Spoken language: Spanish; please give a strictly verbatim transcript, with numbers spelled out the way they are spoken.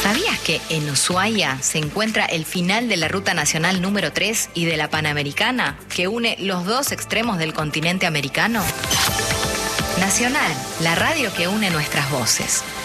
¿Sabías que en Ushuaia se encuentra el final de la Ruta Nacional número tres y de la Panamericana, que une los dos extremos del continente americano? Nacional, la radio que une nuestras voces.